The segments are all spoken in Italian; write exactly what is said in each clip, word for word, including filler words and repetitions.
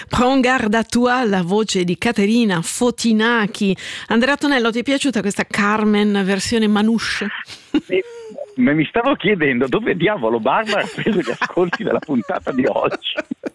Prends garde à toi, la voce di Caterina Fotinaki. Andrea Tonello, ti è piaciuta questa Carmen versione Manouche? Sì, ma mi stavo chiedendo dove diavolo Barbara ha preso gli ascolti della puntata di oggi.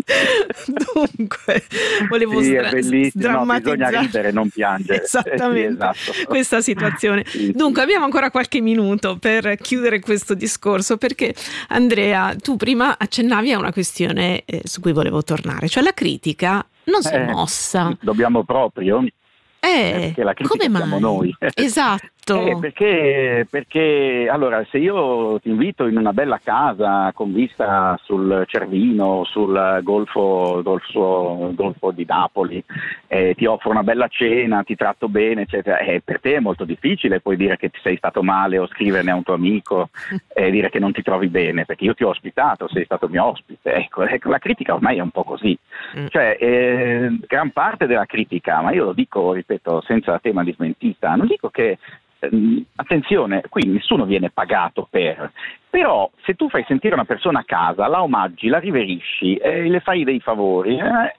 Dunque, volevo sì, sdra- è bellissimo, no, sdrammatizzare, bisogna ridere, non piangere. Esattamente, sì, esatto. questa situazione. Sì, Dunque, sì. abbiamo ancora qualche minuto per chiudere questo discorso, perché Andrea, tu prima accennavi a una questione eh, su cui volevo tornare, cioè la critica non si è Eh, mossa. Dobbiamo proprio... Eh, perché la critica come mai? siamo noi. Esatto. Eh, perché, perché allora se io ti invito in una bella casa con vista sul Cervino, sul golfo, golfo, golfo di Napoli, eh, ti offro una bella cena, ti tratto bene, eccetera, eh, per te è molto difficile poi dire che ti sei stato male o scriverne a un tuo amico e eh, dire che non ti trovi bene, perché io ti ho ospitato, sei stato mio ospite. Ecco, ecco la critica ormai è un po' così. Mm. Cioè, eh, gran parte della critica, ma io lo dico, ripeto, senza tema di smentita, non dico che attenzione, qui nessuno viene pagato per, però se tu fai sentire una persona a casa, la omaggi, la riverisci, eh, le fai dei favori, eh,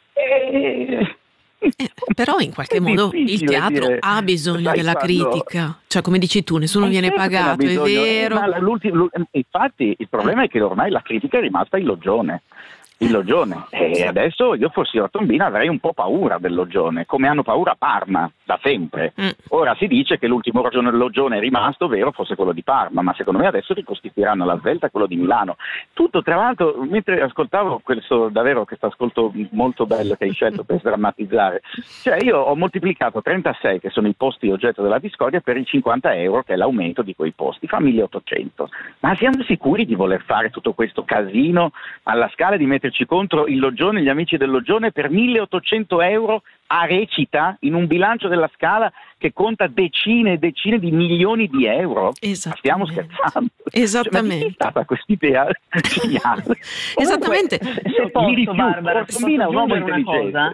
eh, eh, però in qualche modo il teatro dire, ha bisogno sai, della quando... critica, cioè come dici tu, nessuno eh, viene certo pagato, è vero. Eh, ma infatti il problema eh. è che ormai la critica è rimasta il loggione. Il loggione, e adesso io fossi Ortombina avrei un po' paura del loggione, come hanno paura a Parma da sempre. Mm. Ora si dice che l'ultimo loggione rimasto, vero, fosse quello di Parma, ma secondo me adesso ricostituiranno alla svelta quello di Milano. Tutto, tra l'altro, mentre ascoltavo questo davvero questo ascolto molto bello che hai scelto per sdrammatizzare, cioè io ho moltiplicato trentasei, che sono i posti oggetto della discordia, per i cinquanta euro, che è l'aumento di quei posti, fa milleottocento. Ma siamo sicuri di voler fare tutto questo casino alla Scala, di mettere contro il Loggione, gli amici del Loggione, per milleottocento euro a recita in un bilancio della Scala che conta decine e decine di milioni di euro? Stiamo scherzando? Esattamente. Cioè, ma è stata questa idea geniale? Esattamente. Se posso, Barbara, posso aggiungere una cosa?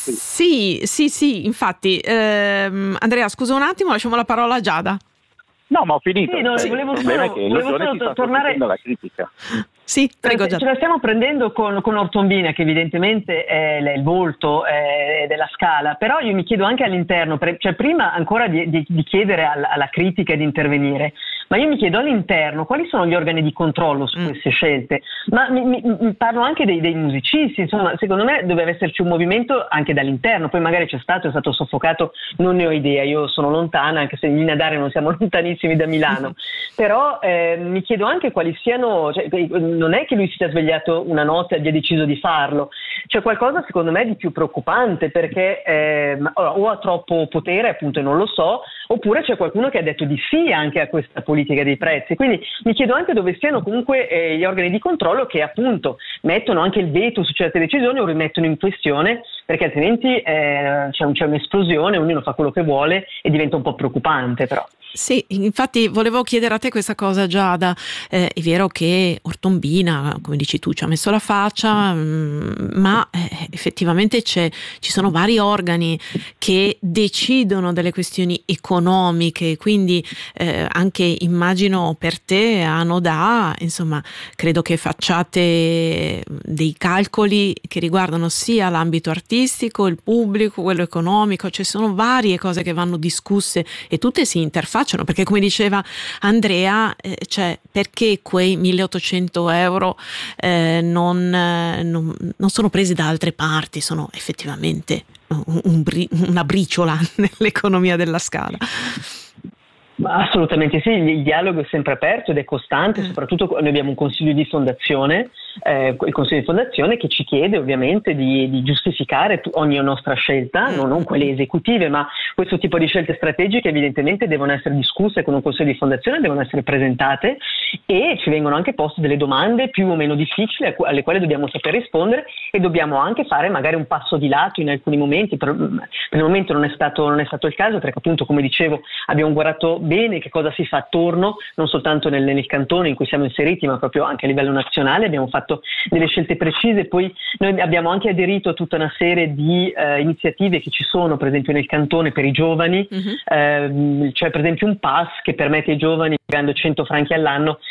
Sì, sì, sì, infatti. Ehm, Andrea, scusa un attimo, lasciamo la parola a Giada. No, ma ho finito. Sì, no, cioè, volevo il problema solo, è che il volevo Loggione solo si sta tornare alla critica. Sì, prego, ce la stiamo prendendo con, con Ortombina, che evidentemente è il volto è della Scala, però io mi chiedo anche all'interno, cioè prima ancora di, di, di chiedere alla, alla critica di intervenire, ma io mi chiedo all'interno quali sono gli organi di controllo su queste mm. scelte, ma mi, mi, mi parlo anche dei, dei musicisti, insomma, secondo me deve esserci un movimento anche dall'interno, poi magari c'è stato, è stato soffocato, non ne ho idea, io sono lontana, anche se in Nadare non siamo lontanissimi da Milano, però eh, mi chiedo anche quali siano, cioè, non è che lui si sia svegliato una notte e abbia deciso di farlo, c'è qualcosa secondo me di più preoccupante, perché eh, o ha troppo potere appunto e non lo so, oppure c'è qualcuno che ha detto di sì anche a questa politica dei prezzi, quindi mi chiedo anche dove siano comunque eh, gli organi di controllo che appunto mettono anche il veto su certe decisioni o rimettono in questione, perché altrimenti eh, c'è, un, c'è un'esplosione, ognuno fa quello che vuole e diventa un po' preoccupante però. Sì, infatti volevo chiedere a te questa cosa, Giada. Eh, è vero che Ortombina, come dici tu, ci ha messo la faccia, mh, ma eh, effettivamente c'è, ci sono vari organi che decidono delle questioni economiche, quindi eh, anche immagino per te a Nodà, insomma, credo che facciate dei calcoli che riguardano sia l'ambito artistico, il pubblico, quello economico, ci sono varie cose che vanno discusse e tutte si interfacciano. Perché come diceva Andrea, eh, cioè perché quei milleottocento euro eh, non, eh, non, non sono presi da altre parti, sono effettivamente un, un bri- una briciola nell'economia della Scala. Assolutamente sì, il dialogo è sempre aperto ed è costante, soprattutto noi abbiamo un consiglio di fondazione, eh, il consiglio di fondazione che ci chiede ovviamente di, di giustificare ogni nostra scelta, non, non quelle esecutive, ma questo tipo di scelte strategiche evidentemente devono essere discusse con un consiglio di fondazione, devono essere presentate e ci vengono anche poste delle domande più o meno difficili alle quali dobbiamo saper rispondere e dobbiamo anche fare magari un passo di lato in alcuni momenti. Per, per il momento non è stato, non è stato il caso, perché appunto, come dicevo, abbiamo guardato bene che cosa si fa attorno, non soltanto nel, nel cantone in cui siamo inseriti, ma proprio anche a livello nazionale. Abbiamo fatto delle scelte precise, poi noi abbiamo anche aderito a tutta una serie di eh, iniziative che ci sono, per esempio nel cantone per i giovani, uh-huh. eh, c'è per esempio un pass che permette ai giovani, pagando cento franchi all'anno,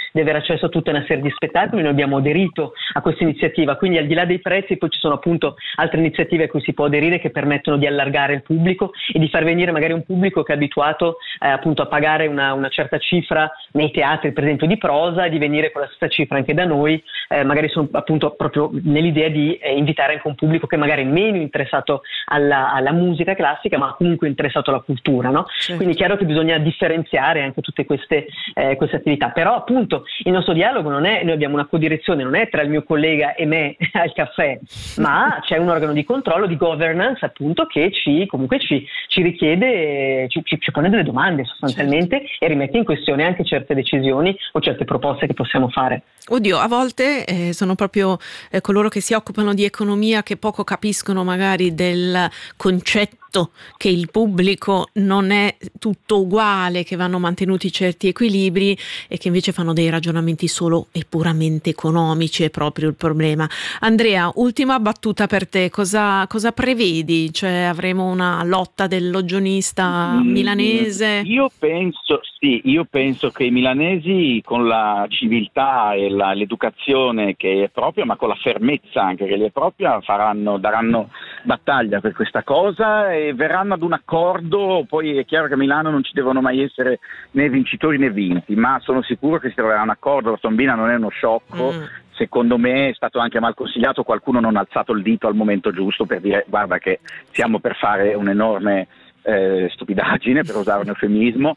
di avere accesso a tutta una serie di spettacoli. Noi abbiamo aderito a questa iniziativa, quindi al di là dei prezzi poi ci sono appunto altre iniziative a cui si può aderire che permettono di allargare il pubblico e di far venire magari un pubblico che è abituato eh, appunto a pagare una, una certa cifra nei teatri per esempio di prosa, e di venire con la stessa cifra anche da noi, eh, magari sono appunto proprio nell'idea di eh, invitare anche un pubblico che magari è meno interessato alla, alla musica classica ma comunque interessato alla cultura, no? Certo. Quindi è chiaro che bisogna differenziare anche tutte queste, eh, queste attività, però appunto il nostro dialogo non è, noi abbiamo una codirezione, non è tra il mio collega e me al caffè, ma c'è un organo di controllo, di governance appunto che ci comunque ci, ci richiede, ci, ci, ci pone delle domande sostanzialmente, certo, e rimette in questione anche certe decisioni o certe proposte che possiamo fare. Oddio, a volte eh, sono proprio eh, coloro che si occupano di economia che poco capiscono magari del concetto che il pubblico non è tutto uguale, che vanno mantenuti certi equilibri e che invece fanno dei ragionamenti solo e puramente economici, è proprio il problema. Andrea, ultima battuta per te, cosa, cosa prevedi? Cioè avremo una lotta del logionista milanese? Io penso, sì, io penso che i milanesi con la civiltà e la, l'educazione che è propria, ma con la fermezza anche che gli è propria, faranno, daranno battaglia per questa cosa e verranno ad un accordo. Poi è chiaro che a Milano non ci devono mai essere né vincitori né vinti, ma sono sicuro che si troverà un accordo. Ortombina non è uno sciocco, mm. secondo me è stato anche mal consigliato, qualcuno non ha alzato il dito al momento giusto per dire guarda che siamo per fare un'enorme eh, stupidaggine, per usare un eufemismo.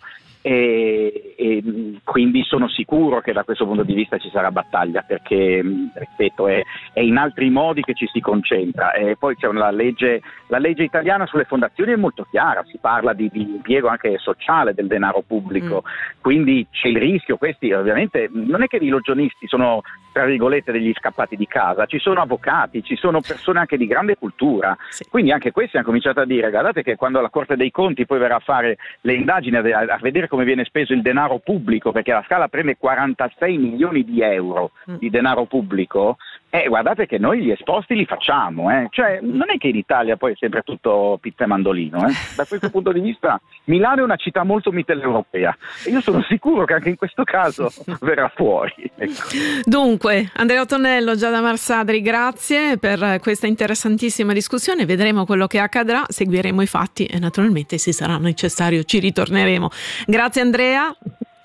E, e quindi sono sicuro che da questo punto di vista ci sarà battaglia, perché ripeto è, è in altri modi che ci si concentra. E poi c'è una legge, la legge italiana sulle fondazioni è molto chiara, si parla di, di impiego anche sociale del denaro pubblico, mm. quindi c'è il rischio. Questi ovviamente non è che i logionisti sono tra virgolette degli scappati di casa, ci sono avvocati, ci sono persone anche di grande cultura, sì. Quindi anche questi hanno cominciato a dire guardate che quando la Corte dei Conti poi verrà a fare le indagini, a, a vedere come viene speso il denaro pubblico, perché la Scala prende quarantasei milioni di euro mm. di denaro pubblico, eh, guardate che noi gli esposti li facciamo, eh. Cioè non è che in Italia poi è sempre tutto pizza e mandolino, eh. Da questo punto di vista Milano è una città molto mitteleuropea e io sono sicuro che anche in questo caso verrà fuori, ecco. Dunque, Andrea Otonello, Giada Marsadri, grazie per questa interessantissima discussione, vedremo quello che accadrà, seguiremo i fatti e naturalmente se sarà necessario ci ritorneremo. Grazie Andrea.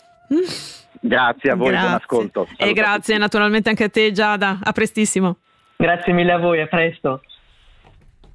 Grazie a voi, grazie. Buon ascolto. E grazie naturalmente anche a te Giada, a prestissimo. Grazie mille a voi, a presto.